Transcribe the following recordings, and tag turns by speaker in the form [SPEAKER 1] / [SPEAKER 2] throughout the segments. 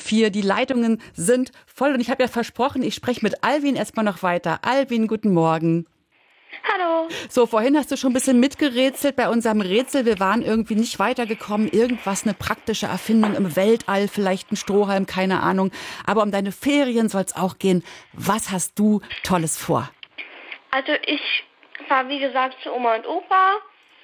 [SPEAKER 1] 4. Die Leitungen sind voll und ich habe ja versprochen, ich spreche mit Alvin erstmal noch weiter. Alvin, guten Morgen.
[SPEAKER 2] Hallo.
[SPEAKER 1] So, vorhin hast du schon ein bisschen mitgerätselt bei unserem Rätsel. Wir waren irgendwie nicht weitergekommen. Irgendwas, eine praktische Erfindung im Weltall, vielleicht ein Strohhalm, keine Ahnung. Aber um deine Ferien soll es auch gehen. Was hast du Tolles vor?
[SPEAKER 2] Also ich fahre, wie gesagt, zu Oma und Opa.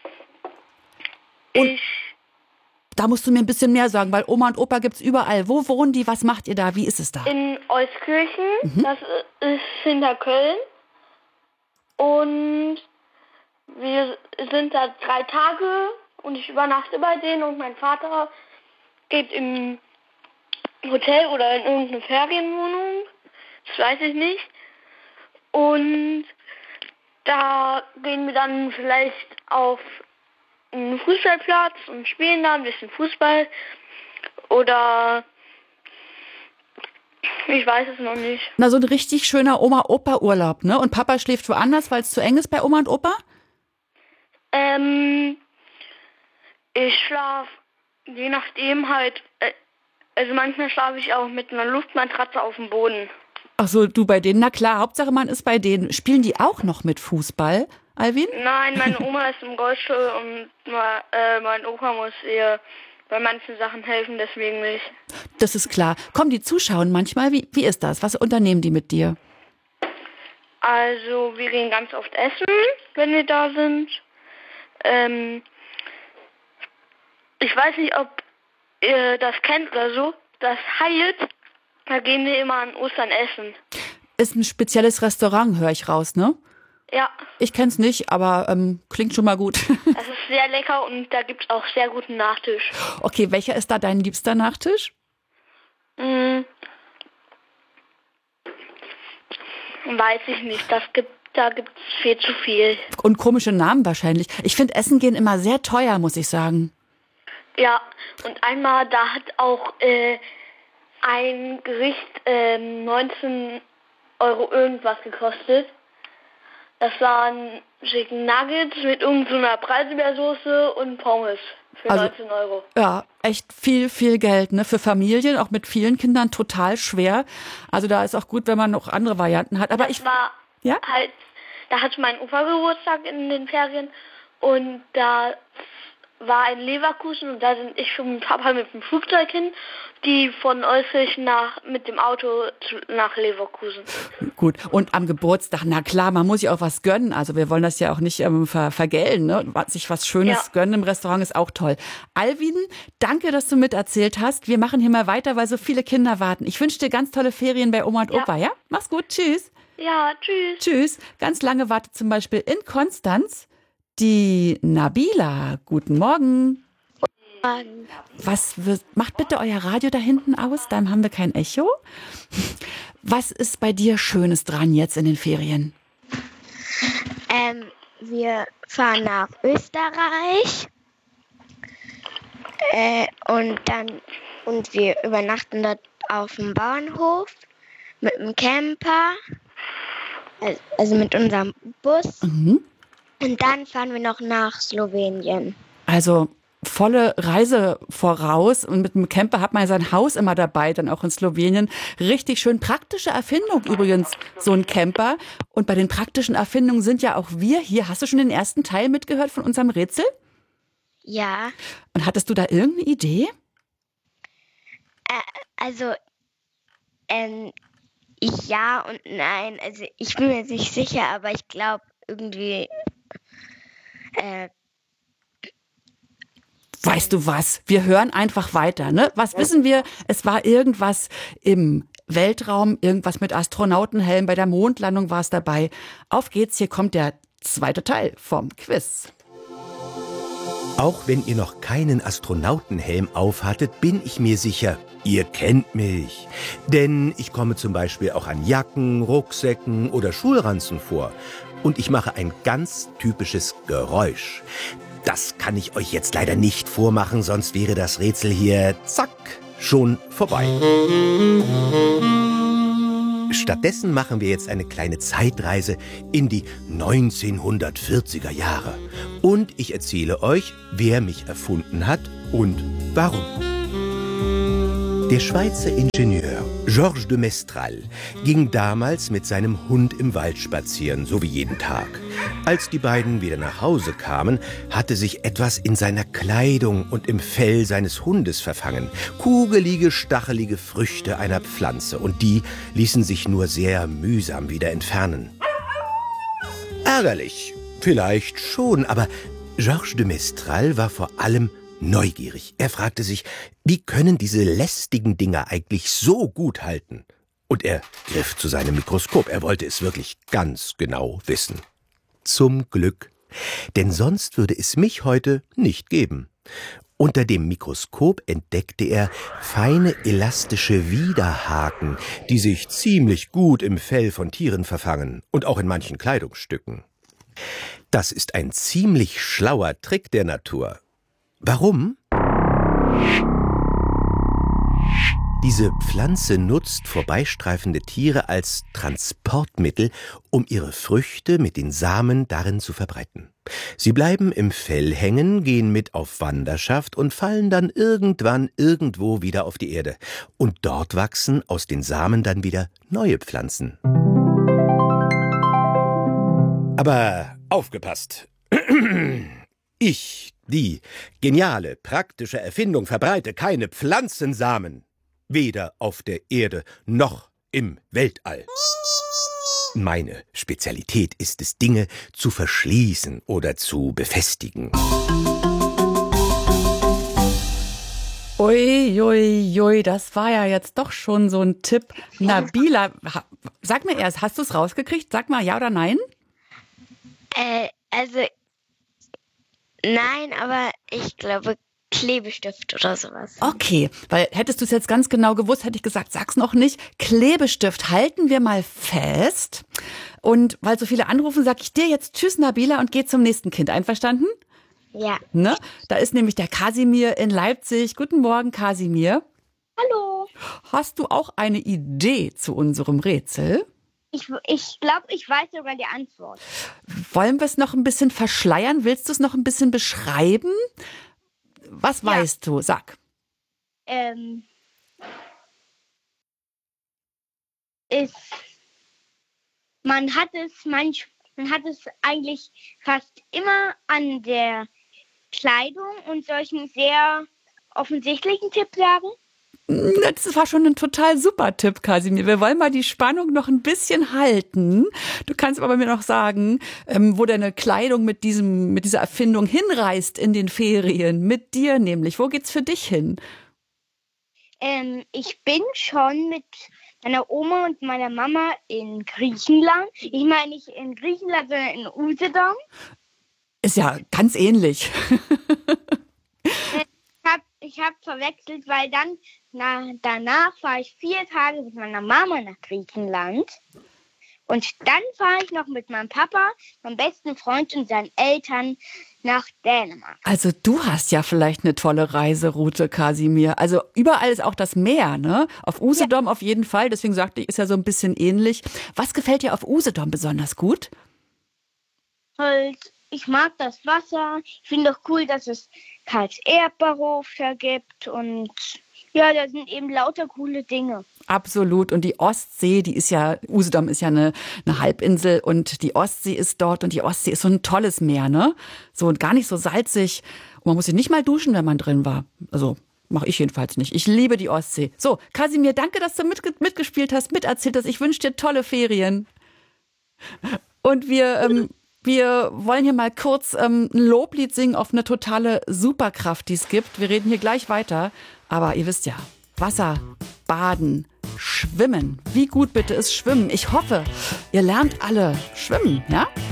[SPEAKER 1] Und da musst du mir ein bisschen mehr sagen, weil Oma und Opa gibt's überall. Wo wohnen die? Was macht ihr da? Wie ist es da?
[SPEAKER 2] In Euskirchen, das ist hinter Köln. Und wir sind da 3 Tage und ich übernachte bei denen und mein Vater geht im Hotel oder in irgendeine Ferienwohnung. Das weiß ich nicht. Und da gehen wir dann vielleicht auf einen Fußballplatz und spielen da ein bisschen Fußball. Oder ich weiß es noch nicht.
[SPEAKER 1] Na, so ein richtig schöner Oma-Opa-Urlaub, ne? Und Papa schläft woanders, weil es zu eng ist bei Oma und Opa?
[SPEAKER 2] Ich schlafe je nachdem halt, also manchmal schlafe ich auch mit einer Luftmatratze auf dem Boden.
[SPEAKER 1] Ach so, du bei denen? Na klar, Hauptsache man ist bei denen. Spielen die auch noch mit Fußball, Alvin?
[SPEAKER 2] Nein, meine Oma ist im Rollstuhl und mein Opa muss ihr bei manchen Sachen helfen, deswegen nicht.
[SPEAKER 1] Das ist klar. Kommen die zuschauen manchmal? Wie ist das? Was unternehmen die mit dir?
[SPEAKER 2] Also wir gehen ganz oft essen, wenn wir da sind. Ich weiß nicht, ob ihr das kennt oder so. Das Hyatt, da gehen wir immer an Ostern essen.
[SPEAKER 1] Ist ein spezielles Restaurant, höre ich raus, ne?
[SPEAKER 2] Ja.
[SPEAKER 1] Ich kenn's nicht, aber klingt schon mal gut.
[SPEAKER 2] Das ist sehr lecker und da gibt's auch sehr guten Nachtisch.
[SPEAKER 1] Okay, welcher ist da dein liebster Nachtisch?
[SPEAKER 2] Weiß ich nicht. Da gibt's viel zu viel.
[SPEAKER 1] Und komische Namen wahrscheinlich. Ich finde Essen gehen immer sehr teuer, muss ich sagen.
[SPEAKER 2] Ja, und einmal, da hat auch ein Gericht 19 € irgendwas gekostet. Das waren Chicken Nuggets mit irgendeiner Preiselbeersoße und Pommes für 19 €.
[SPEAKER 1] Ja, echt viel, viel Geld, ne? Für Familien, auch mit vielen Kindern, total schwer. Also da ist auch gut, wenn man noch andere Varianten hat. Aber
[SPEAKER 2] Da hatte mein Opa Geburtstag in den Ferien und da war ein Leverkusen und da sind ich und Papa mit dem Flugzeug hin, die von Euskirchen mit dem Auto nach Leverkusen.
[SPEAKER 1] Gut, und am Geburtstag, na klar, man muss sich auch was gönnen. Also wir wollen das ja auch nicht vergällen, ne? Sich was Schönes gönnen im Restaurant ist auch toll. Alvin, danke, dass du miterzählt hast. Wir machen hier mal weiter, weil so viele Kinder warten. Ich wünsche dir ganz tolle Ferien bei Oma und Opa, ja? Mach's gut, tschüss.
[SPEAKER 2] Ja, tschüss.
[SPEAKER 1] Tschüss. Ganz lange wartet zum Beispiel in Konstanz die Nabila. Guten Morgen. Macht bitte euer Radio da hinten aus, dann haben wir kein Echo. Was ist bei dir Schönes dran jetzt in den Ferien?
[SPEAKER 3] Wir fahren nach Österreich und wir übernachten dort auf dem Bauernhof mit dem Camper, also mit unserem Bus. Und dann fahren wir noch nach Slowenien.
[SPEAKER 1] Also volle Reise voraus und mit dem Camper hat man ja sein Haus immer dabei, dann auch in Slowenien. Richtig schön praktische Erfindung übrigens, so ein Camper. Und bei den praktischen Erfindungen sind ja auch wir hier. Hast du schon den ersten Teil mitgehört von unserem Rätsel?
[SPEAKER 3] Ja.
[SPEAKER 1] Und hattest du da irgendeine Idee?
[SPEAKER 3] Ja und nein. Also ich bin mir jetzt nicht sicher, aber ich glaube irgendwie...
[SPEAKER 1] Weißt du was? Wir hören einfach weiter, ne? Was wissen wir? Es war irgendwas im Weltraum, irgendwas mit Astronautenhelm. Bei der Mondlandung war es dabei. Auf geht's, hier kommt der zweite Teil vom Quiz.
[SPEAKER 4] Auch wenn ihr noch keinen Astronautenhelm aufhattet, bin ich mir sicher, ihr kennt mich. Denn ich komme zum Beispiel auch an Jacken, Rucksäcken oder Schulranzen vor. Und ich mache ein ganz typisches Geräusch. Das kann ich euch jetzt leider nicht vormachen, sonst wäre das Rätsel hier, zack, schon vorbei. Stattdessen machen wir jetzt eine kleine Zeitreise in die 1940er Jahre. Und ich erzähle euch, wer mich erfunden hat und warum. Der Schweizer Ingenieur Georges de Mestral ging damals mit seinem Hund im Wald spazieren, so wie jeden Tag. Als die beiden wieder nach Hause kamen, hatte sich etwas in seiner Kleidung und im Fell seines Hundes verfangen. Kugelige, stachelige Früchte einer Pflanze, und die ließen sich nur sehr mühsam wieder entfernen. Ärgerlich, vielleicht schon, aber Georges de Mestral war vor allem neugierig. Er fragte sich, wie können diese lästigen Dinger eigentlich so gut halten? Und er griff zu seinem Mikroskop. Er wollte es wirklich ganz genau wissen. Zum Glück, denn sonst würde es mich heute nicht geben. Unter dem Mikroskop entdeckte er feine elastische Widerhaken, die sich ziemlich gut im Fell von Tieren verfangen und auch in manchen Kleidungsstücken. Das ist ein ziemlich schlauer Trick der Natur. Warum? Diese Pflanze nutzt vorbeistreifende Tiere als Transportmittel, um ihre Früchte mit den Samen darin zu verbreiten. Sie bleiben im Fell hängen, gehen mit auf Wanderschaft und fallen dann irgendwann irgendwo wieder auf die Erde. Und dort wachsen aus den Samen dann wieder neue Pflanzen. Aber aufgepasst! Ich, die geniale, praktische Erfindung, verbreite keine Pflanzensamen. Weder auf der Erde noch im Weltall. Meine Spezialität ist es, Dinge zu verschließen oder zu befestigen.
[SPEAKER 1] Ui, das war ja jetzt doch schon so ein Tipp. Nabila, sag mir erst, hast du es rausgekriegt? Sag mal ja oder nein?
[SPEAKER 3] Also nein, aber ich glaube Klebestift oder sowas.
[SPEAKER 1] Okay, weil hättest du es jetzt ganz genau gewusst, hätte ich gesagt, sag's noch nicht. Klebestift, halten wir mal fest. Und weil so viele anrufen, sag ich dir jetzt tschüss Nabila und geh zum nächsten Kind. Einverstanden?
[SPEAKER 3] Ja.
[SPEAKER 1] Ne? Da ist nämlich der Kasimir in Leipzig. Guten Morgen, Kasimir.
[SPEAKER 2] Hallo.
[SPEAKER 1] Hast du auch eine Idee zu unserem Rätsel?
[SPEAKER 2] Ich glaube, ich weiß sogar die Antwort.
[SPEAKER 1] Wollen wir es noch ein bisschen verschleiern? Willst du es noch ein bisschen beschreiben? Was weißt du? Sag.
[SPEAKER 2] Man hat es eigentlich fast immer an der Kleidung und solchen sehr offensichtlichen Tipps sagen.
[SPEAKER 1] Das war schon ein total super Tipp, Kasimir. Wir wollen mal die Spannung noch ein bisschen halten. Du kannst aber mir noch sagen, wo deine Kleidung mit dieser Erfindung hinreist in den Ferien. Mit dir nämlich. Wo geht's für dich hin?
[SPEAKER 2] Ich bin schon mit meiner Oma und meiner Mama in Griechenland. Ich meine nicht in Griechenland, sondern in Usedom.
[SPEAKER 1] Ist ja ganz ähnlich.
[SPEAKER 2] Ich hab verwechselt, weil danach fahre ich 4 Tage mit meiner Mama nach Griechenland. Und dann fahre ich noch mit meinem Papa, meinem besten Freund und seinen Eltern nach Dänemark.
[SPEAKER 1] Also du hast ja vielleicht eine tolle Reiseroute, Kasimir. Also überall ist auch das Meer, ne? Auf Usedom auf jeden Fall. Deswegen sagte ich, ist ja so ein bisschen ähnlich. Was gefällt dir auf Usedom besonders gut?
[SPEAKER 2] Halt, ich mag das Wasser. Ich finde auch cool, dass es Karls Erdbeerhof gibt und ja, da sind eben lauter coole Dinge.
[SPEAKER 1] Absolut. Und die Ostsee, Usedom ist ja eine Halbinsel und die Ostsee ist dort und die Ostsee ist so ein tolles Meer, ne? So und gar nicht so salzig. Und man muss sich nicht mal duschen, wenn man drin war. Also mache ich jedenfalls nicht. Ich liebe die Ostsee. So, Kasimir, danke, dass du mitgespielt hast, miterzählt hast. Ich wünsche dir tolle Ferien. Und wir wollen hier mal kurz ein Loblied singen auf eine totale Superkraft, die es gibt. Wir reden hier gleich weiter. Aber ihr wisst ja, Wasser, Baden, Schwimmen. Wie gut bitte ist Schwimmen? Ich hoffe, ihr lernt alle schwimmen, ja?